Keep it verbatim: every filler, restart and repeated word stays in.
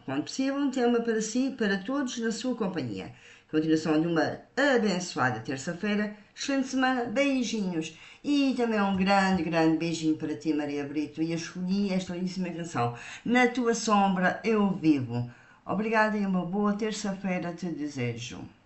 quando possível, um tema para si, para todos, na sua companhia. Continuação de uma abençoada terça-feira, excelente semana, beijinhos. E também um grande, grande beijinho para ti, Maria Brito. E eu escolhi esta lindíssima canção, Na Tua Sombra Eu Vivo. Obrigada e uma boa terça-feira te desejo.